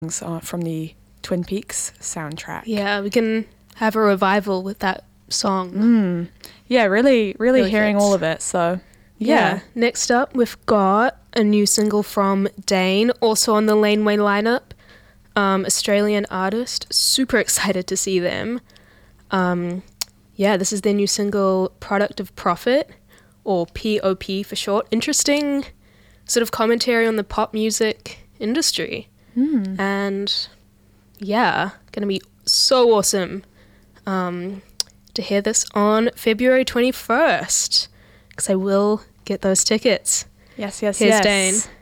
from the Twin Peaks soundtrack. Yeah, we can have a revival with that song. Yeah, really hearing fits. all of it. So, yeah. Next up, we've got a new single from Dane, also on the Laneway lineup. Australian artist. Super excited to see them. This is their new single, Product of Profit, or POP for short. Interesting sort of commentary on the pop music industry. And gonna be so awesome to hear this on February 21st, because I will get those tickets. Yes. Here's Dane.